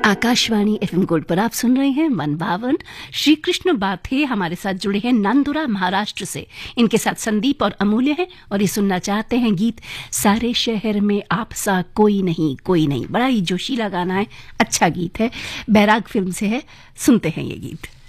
Akashvani FM gold पर आप सुन रहे हैं मन भावन। श्री कृष्ण बाथे हमारे साथ जुड़े हैं नांदुरा महाराष्ट्र से। इनके साथ संदीप और अमूल्य हैं और ये सुनना चाहते हैं गीत सारे शहर में आप सा कोई नहीं कोई नहीं। बड़ा ही जोशीला गाना है, अच्छा गीत है, बैराग फिल्म से है। सुनते हैं ये गीत।